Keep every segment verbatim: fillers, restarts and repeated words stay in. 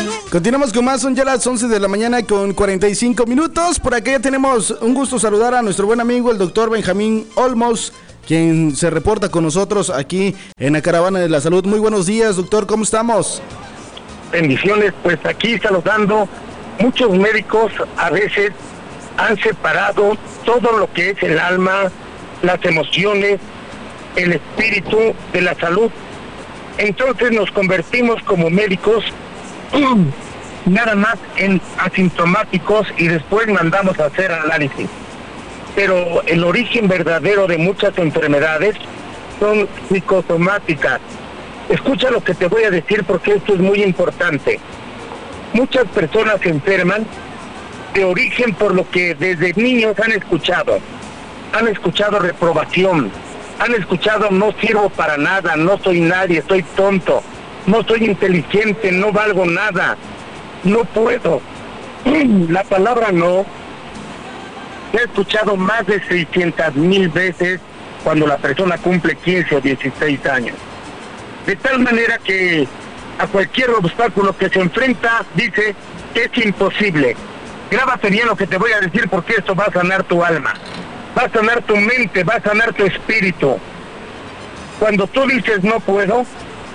Continuamos con más, son ya las once de la mañana con cuarenta y cinco minutos. Por acá ya tenemos un gusto saludar a nuestro buen amigo, el doctor Benjamín Olmos, quien se reporta con nosotros aquí en la Caravana de la Salud. Muy buenos días, doctor, ¿cómo estamos? Bendiciones, pues aquí saludando. Muchos médicos a veces han separado todo lo que es el alma, las emociones, el espíritu de la salud. Entonces nos convertimos como médicos nada más en asintomáticos y después mandamos a hacer análisis. Pero el origen verdadero de muchas enfermedades son psicosomáticas. Escucha lo que te voy a decir porque esto es muy importante. Muchas personas se enferman de origen por lo que desde niños han escuchado. Han escuchado reprobación, han escuchado no sirvo para nada, no soy nadie, soy tonto, no soy inteligente, no valgo nada, no puedo. La palabra no se ha escuchado más de seiscientas mil veces cuando la persona cumple quince o dieciséis años. De tal manera que a cualquier obstáculo que se enfrenta dice que es imposible. Grábate bien lo que te voy a decir porque esto va a sanar tu alma, va a sanar tu mente, va a sanar tu espíritu. Cuando tú dices no puedo,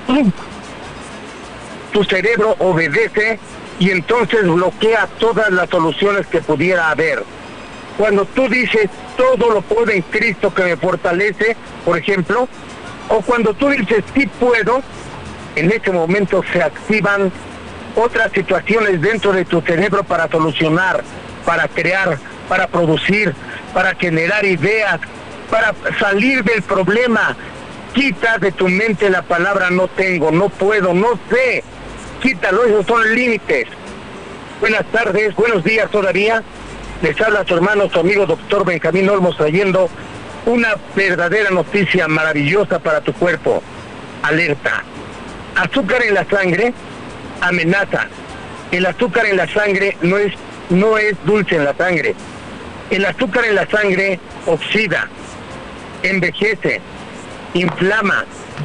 tu cerebro obedece y entonces bloquea todas las soluciones que pudiera haber. Cuando tú dices todo lo puedo en Cristo que me fortalece, por ejemplo, o cuando tú dices sí puedo, en ese momento se activan otras situaciones dentro de tu cerebro para solucionar, para crear, para producir, para generar ideas, para salir del problema. Quita de tu mente la palabra no tengo, no puedo, no sé. Quítalo, esos son límites. Buenas tardes, buenos días todavía. Les habla su hermano, su amigo doctor Benjamín Olmos, trayendo una verdadera noticia maravillosa para tu cuerpo. Alerta. Azúcar en la sangre amenaza. El azúcar en la sangre no es, no es dulce en la sangre. El azúcar en la sangre oxida, envejece, inflama,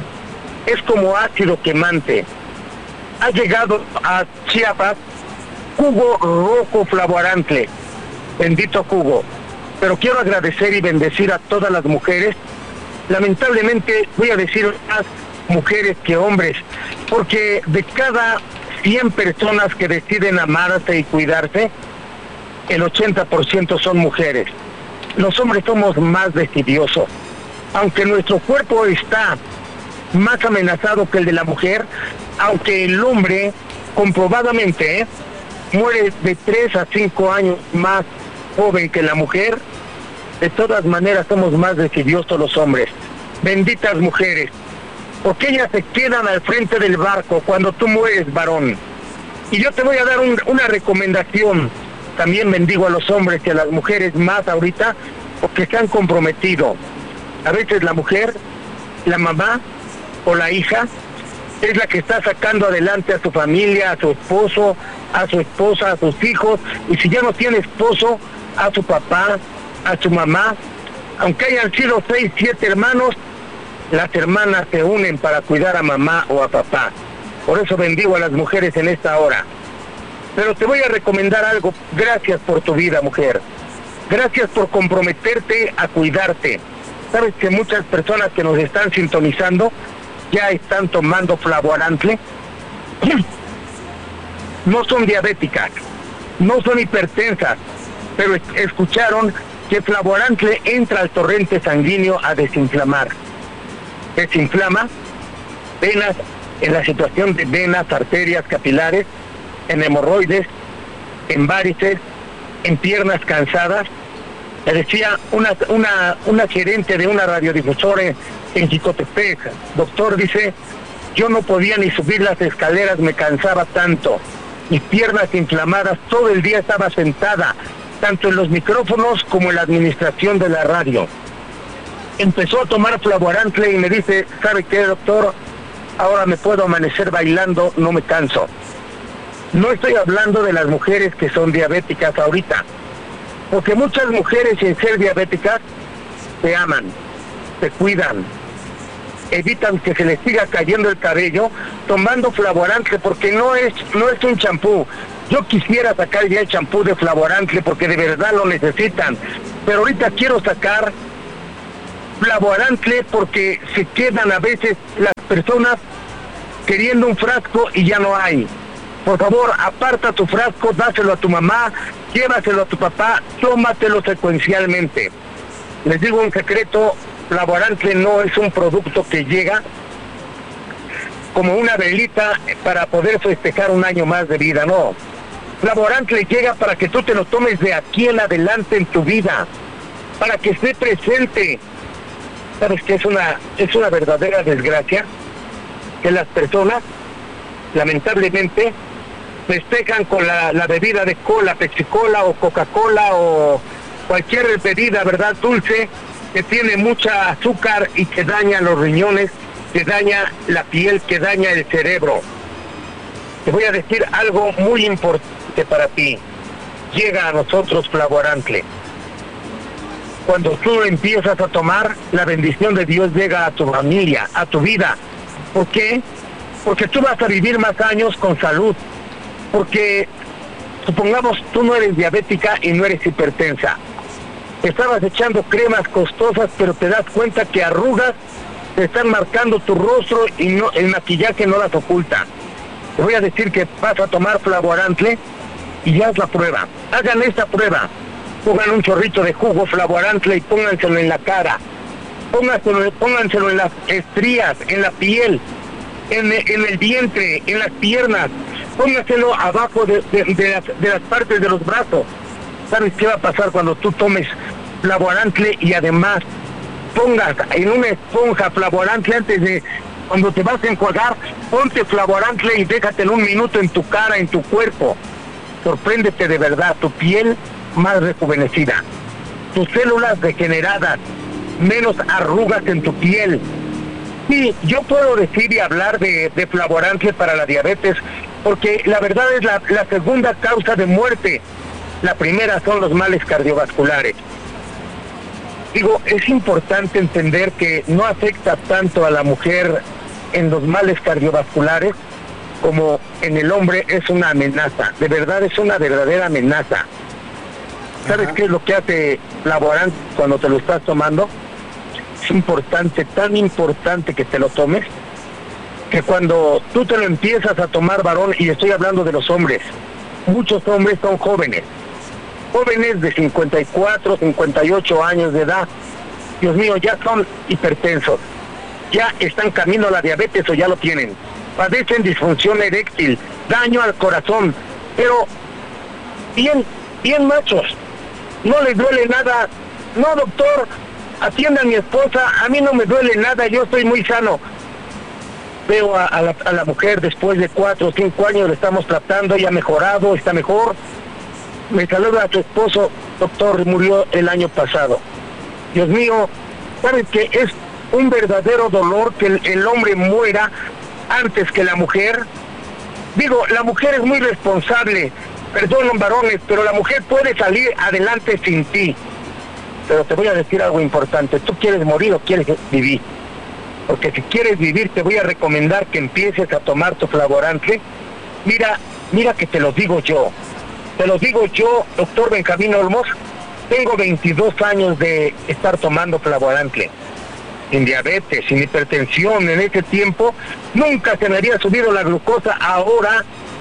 es como ácido quemante. Ha llegado a Chiapas jugo rojo flavorantle, bendito jugo. Pero quiero agradecer y bendecir a todas las mujeres. Lamentablemente voy a decir más mujeres que hombres, porque de cada cien personas que deciden amarse y cuidarse, el ochenta por ciento son mujeres. Los hombres somos más decidiosos. Aunque nuestro cuerpo está más amenazado que el de la mujer, aunque el hombre comprobadamente ¿eh? muere de tres a cinco años más joven que la mujer, de todas maneras somos más decidiosos los hombres. Benditas mujeres, porque ellas se quedan al frente del barco cuando tú mueres, varón. Y yo te voy a dar un, una recomendación. También bendigo a los hombres y a las mujeres más ahorita, porque se han comprometido. A veces la mujer, la mamá o la hija es la que está sacando adelante a su familia, a su esposo, a su esposa, a sus hijos, y si ya no tiene esposo, a su papá, a su mamá. Aunque hayan sido seis, siete hermanos, las hermanas se unen para cuidar a mamá o a papá. Por eso bendigo a las mujeres en esta hora. Pero te voy a recomendar algo. Gracias por tu vida, mujer. Gracias por comprometerte a cuidarte. Sabes que muchas personas que nos están sintonizando ya están tomando flavorantle. No son diabéticas, no son hipertensas, pero escucharon que flavorantle entra al torrente sanguíneo a desinflamar. Desinflama venas, en la situación de venas, arterias, capilares, en hemorroides, en varices, en piernas cansadas. Me decía una, una, una gerente de una radiodifusora en, en Jicotepec, doctor, dice, yo no podía ni subir las escaleras, me cansaba tanto. Mis piernas inflamadas, todo el día estaba sentada, tanto en los micrófonos como en la administración de la radio. Empezó a tomar flavorantle y me dice, ¿sabe qué, doctor? Ahora me puedo amanecer bailando, no me canso. No estoy hablando de las mujeres que son diabéticas ahorita, porque muchas mujeres sin ser diabéticas se aman, se cuidan, evitan que se les siga cayendo el cabello tomando Flavorantle, porque no es no es un champú. Yo quisiera sacar ya el champú de Flavorantle porque de verdad lo necesitan, pero ahorita quiero sacar Flavorantle porque se quedan a veces las personas queriendo un frasco y ya no hay. Por favor, aparta tu frasco, dáselo a tu mamá, llévaselo a tu papá, tómatelo secuencialmente. Les digo un secreto, Flavorantle no es un producto que llega como una velita para poder festejar un año más de vida, no. Flavorantle llega para que tú te lo tomes de aquí en adelante en tu vida, para que esté presente. ¿Sabes qué? Es una, es una verdadera desgracia que las personas, lamentablemente, festejan con la, la bebida de cola, Pepsi-Cola o Coca-Cola o cualquier bebida, ¿verdad?, dulce, que tiene mucha azúcar y que daña los riñones, que daña la piel, que daña el cerebro. Te voy a decir algo muy importante para ti. Llega a nosotros Flavorantle. Cuando tú empiezas a tomar, la bendición de Dios llega a tu familia, a tu vida. ¿Por qué? Porque tú vas a vivir más años con salud. Porque, supongamos, tú no eres diabética y no eres hipertensa. Estabas echando cremas costosas, pero te das cuenta que arrugas te están marcando tu rostro y no, el maquillaje no las oculta. Te voy a decir que vas a tomar Flavorantle y haz la prueba. Hagan esta prueba. Pongan un chorrito de jugo Flavorantle y pónganselo en la cara. Pónganselo, pónganselo en las estrías, en la piel, en, en el vientre, en las piernas. Póngaselo abajo de, de, de, las, de las partes de los brazos. ¿Sabes qué va a pasar cuando tú tomes Flavorantle y además pongas en una esponja Flavorantle antes de, cuando te vas a enjuagar, ponte Flavorantle y déjate en un minuto en tu cara, en tu cuerpo. Sorpréndete de verdad, tu piel más rejuvenecida, tus células regeneradas, menos arrugas en tu piel. Sí, yo puedo decir y hablar de, de Flavorantle para la diabetes, porque la verdad es la, la segunda causa de muerte. La primera son los males cardiovasculares. Digo, es importante entender que no afecta tanto a la mujer en los males cardiovasculares como en el hombre. Es una amenaza, de verdad es una verdadera amenaza. ¿Sabes Ajá. qué es lo que hace Flavorantle cuando te lo estás tomando? Es importante, tan importante que te lo tomes, que cuando tú te lo empiezas a tomar, varón, y estoy hablando de los hombres, muchos hombres son jóvenes, jóvenes de cincuenta y cuatro, cincuenta y ocho años de edad, Dios mío, ya son hipertensos, ya están camino a la diabetes o ya lo tienen, padecen disfunción eréctil, daño al corazón, pero bien, bien machos, no les duele nada. No, doctor, atienda a mi esposa, a mí no me duele nada, yo estoy muy sano. Veo a, a, la, a la mujer después de cuatro o cinco años, le estamos tratando, ella ha mejorado, está mejor. Me saluda a tu esposo, doctor, murió el año pasado. Dios mío, ¿sabes qué? Es un verdadero dolor que el, el hombre muera antes que la mujer. Digo, la mujer es muy responsable, perdón, varones, pero la mujer puede salir adelante sin ti. Pero te voy a decir algo importante, ¿tú quieres morir o quieres vivir? Porque si quieres vivir te voy a recomendar que empieces a tomar tu Flavorantle. Mira, mira que te lo digo yo, te lo digo yo, doctor Benjamín Olmos, tengo veintidós años de estar tomando Flavorantle, sin diabetes, sin hipertensión. En ese tiempo nunca se me había subido la glucosa. Ahora,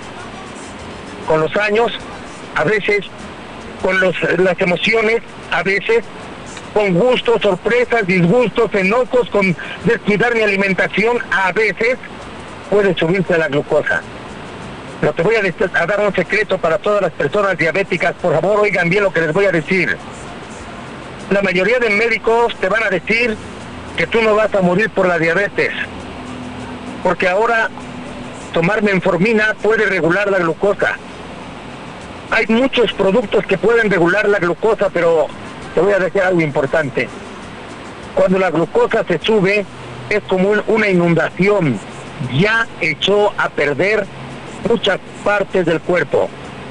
con los años, a veces, con los, las emociones, a veces, con gustos, sorpresas, disgustos, enojos, con descuidar mi alimentación, a veces puede subirse la glucosa. Pero te voy a, decir, a dar un secreto para todas las personas diabéticas. Por favor, oigan bien lo que les voy a decir. La mayoría de médicos te van a decir que tú no vas a morir por la diabetes, porque ahora tomar metformina puede regular la glucosa. Hay muchos productos que pueden regular la glucosa, pero te voy a decir algo importante. Cuando la glucosa se sube, es como un, una inundación. Ya echó a perder muchas partes del cuerpo.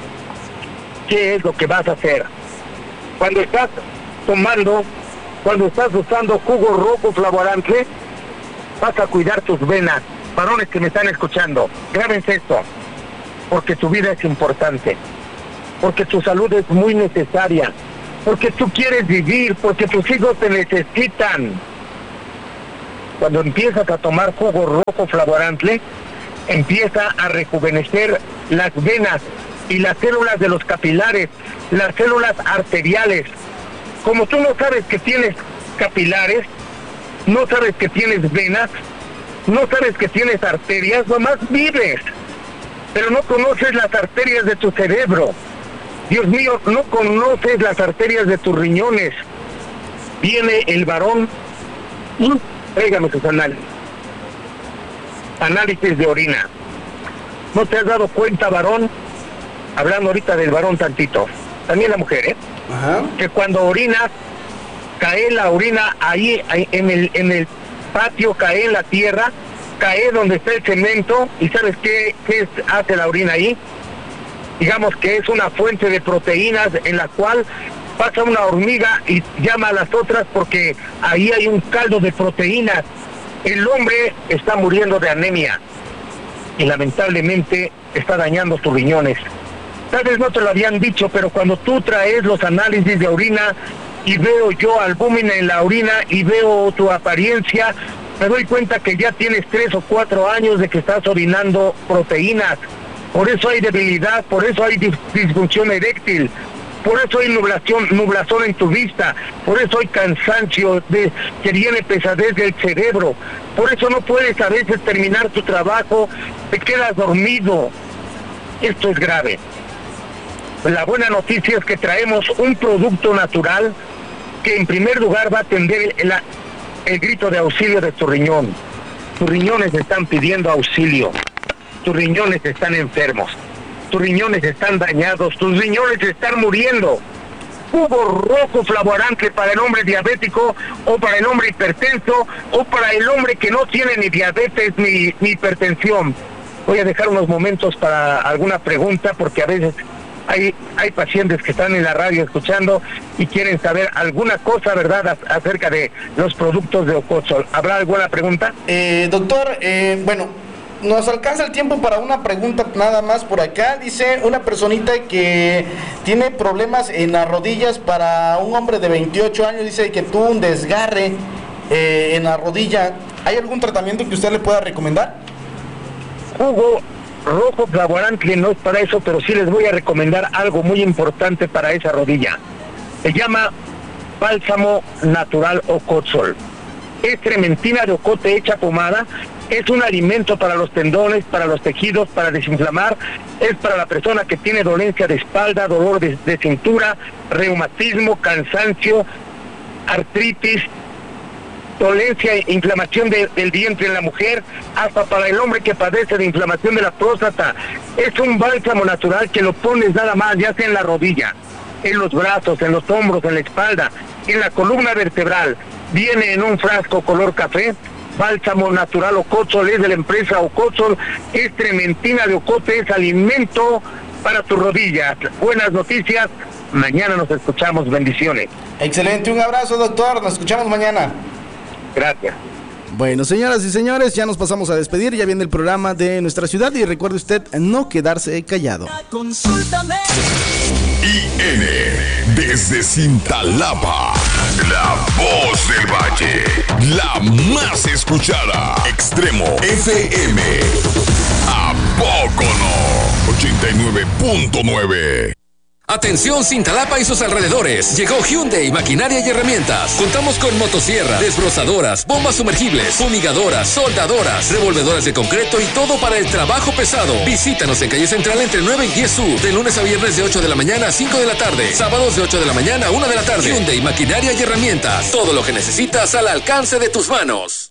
¿Qué es lo que vas a hacer? Cuando estás tomando, cuando estás usando jugo rojo Flavorantle, vas a cuidar tus venas. Varones que me están escuchando, grábense esto, porque tu vida es importante, porque tu salud es muy necesaria, porque tú quieres vivir, porque tus hijos te necesitan. Cuando empiezas a tomar jugo rojo flavorantle, empieza a rejuvenecer las venas y las células de los capilares, las células arteriales. Como tú no sabes que tienes capilares, no sabes que tienes venas, no sabes que tienes arterias, nomás vives, pero no conoces las arterias de tu cerebro. Dios mío, no conoces las arterias de tus riñones. Viene el varón y tráigame sus análisis. Análisis de orina. ¿No te has dado cuenta, varón? Hablando ahorita del varón tantito, también la mujer, ¿eh? Ajá. Que cuando orinas, cae la orina ahí, ahí en el en el patio, cae en la tierra, cae donde está el cemento, y ¿sabes qué, qué es, hace la orina ahí? Digamos que es una fuente de proteínas en la cual pasa una hormiga y llama a las otras porque ahí hay un caldo de proteínas. El hombre está muriendo de anemia y lamentablemente está dañando tus riñones. Tal vez no te lo habían dicho, pero cuando tú traes los análisis de orina y veo yo albúmina en la orina y veo tu apariencia, me doy cuenta que ya tienes tres o cuatro años de que estás orinando proteínas. Por eso hay debilidad, por eso hay dis- disfunción eréctil, por eso hay nublación, nublazón en tu vista, por eso hay cansancio de, que viene pesadez del cerebro, por eso no puedes a veces terminar tu trabajo, te quedas dormido. Esto es grave. La buena noticia es que traemos un producto natural que en primer lugar va a atender el, el grito de auxilio de tu riñón. Tus riñones están pidiendo auxilio, tus riñones están enfermos, tus riñones están dañados, tus riñones están muriendo. Jugo rojo flavorantle para el hombre diabético o para el hombre hipertenso o para el hombre que no tiene ni diabetes ni, ni hipertensión. Voy a dejar unos momentos para alguna pregunta porque a veces hay hay pacientes que están en la radio escuchando y quieren saber alguna cosa, ¿verdad?, acerca de los productos de Ocotzol. ¿Habrá alguna pregunta? Eh, doctor, eh, bueno, nos alcanza el tiempo para una pregunta nada más por acá. Dice una personita que tiene problemas en las rodillas para un hombre de veintiocho años, dice que tuvo un desgarre eh, en la rodilla. ¿Hay algún tratamiento que usted le pueda recomendar? Jugo rojo flavorantle no es para eso, pero sí les voy a recomendar algo muy importante para esa rodilla. Se llama bálsamo natural Ocotzol. Es trementina de ocote hecha pomada, es un alimento para los tendones, para los tejidos, para desinflamar, es para la persona que tiene dolencia de espalda, dolor de, de cintura, reumatismo, cansancio, artritis, dolencia e inflamación de, del vientre en la mujer, hasta para el hombre que padece de inflamación de la próstata. Es un bálsamo natural que lo pones nada más, ya sea en la rodilla, en los brazos, en los hombros, en la espalda, en la columna vertebral. Viene en un frasco color café. Bálsamo natural Ocotzol es de la empresa Ocotzol, es trementina de ocote, es alimento para tus rodillas. Buenas noticias, mañana nos escuchamos, bendiciones. Excelente, un abrazo, doctor, nos escuchamos mañana. Gracias. Bueno, señoras y señores, ya nos pasamos a despedir, ya viene el programa de nuestra ciudad y recuerde usted no quedarse callado. Consúltame. I N desde Cintalapa, la voz del valle, la más escuchada. Extremo F M. ¿A poco no? ochenta y nueve punto nueve. Atención Cintalapa y sus alrededores. Llegó Hyundai Maquinaria y Herramientas. Contamos con motosierras, desbrozadoras, bombas sumergibles, fumigadoras, soldadoras, revolvedoras de concreto y todo para el trabajo pesado. Visítanos en calle Central entre nueve y diez Sur, de lunes a viernes de ocho de la mañana a cinco de la tarde, sábados de ocho de la mañana a una de la tarde. Hyundai Maquinaria y Herramientas. Todo lo que necesitas al alcance de tus manos.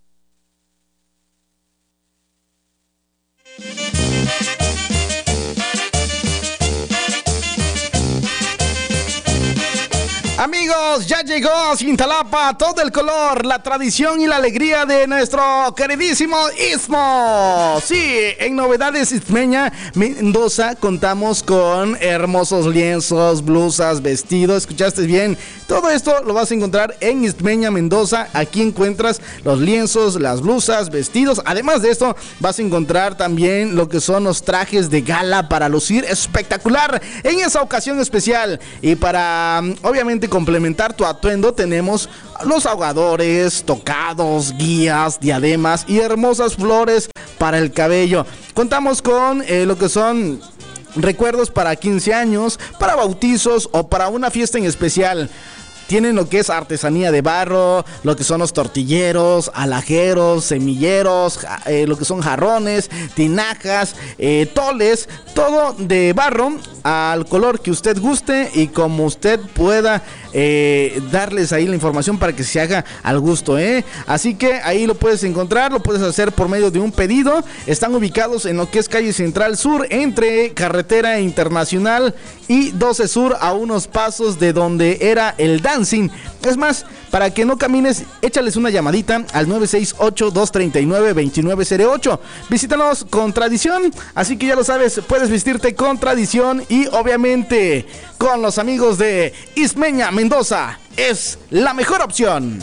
Amigos, ya llegó a Cintalapa todo el color, la tradición y la alegría de nuestro queridísimo Istmo. Sí, en Novedades Istmeña Mendoza contamos con hermosos lienzos, blusas, vestidos. ¿Escuchaste bien? Todo esto lo vas a encontrar en Istmeña Mendoza. Aquí encuentras los lienzos, las blusas, vestidos. Además de esto, vas a encontrar también lo que son los trajes de gala para lucir espectacular en esa ocasión especial. Y para, obviamente, complementar tu atuendo, tenemos los ahogadores, tocados, guías, diademas y hermosas flores para el cabello. Contamos con eh, lo que son recuerdos para quince años, para bautizos o para una fiesta en especial. Tienen lo que es artesanía de barro, lo que son los tortilleros, alajeros, semilleros, eh, lo que son jarrones, tinajas, eh, toles, todo de barro al color que usted guste y como usted pueda eh, darles ahí la información para que se haga al gusto, ¿eh? Así que ahí lo puedes encontrar, lo puedes hacer por medio de un pedido. Están ubicados en lo que es calle Central Sur, entre Carretera Internacional y doce Sur, a unos pasos de donde era el dancing. Es más, para que no camines, échales una llamadita al nueve seis ocho, dos tres nueve, dos nueve cero ocho. Visítanos con tradición, así que ya lo sabes, puedes vestirte con tradición y obviamente con los amigos de Istmeña Mendoza. Es la mejor opción.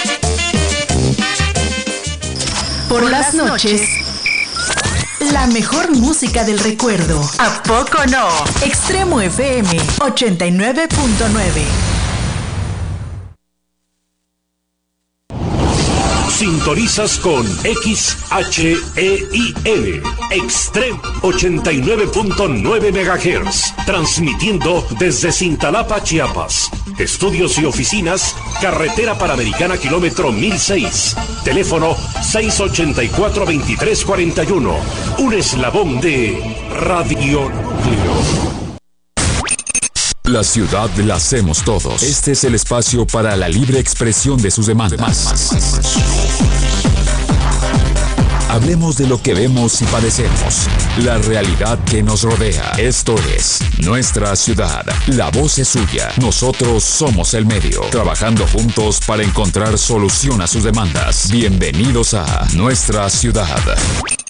Por las noches, la mejor música del recuerdo. ¿A poco no? Extremo F M ochenta y nueve punto nueve. Sintonizas con X H E I N, Extremo ochenta y nueve punto nueve megahertz, transmitiendo desde Cintalapa, Chiapas. Estudios y oficinas, Carretera Panamericana, kilómetro mil seis. Teléfono seis ochenta y cuatro, veintitrés cuarenta y uno. Un eslabón de Radio Núcleo. La ciudad la hacemos todos. Este es el espacio para la libre expresión de sus demandas. Hablemos de lo que vemos y padecemos, la realidad que nos rodea. Esto es Nuestra Ciudad. La voz es suya. Nosotros somos el medio, trabajando juntos para encontrar solución a sus demandas. Bienvenidos a Nuestra Ciudad.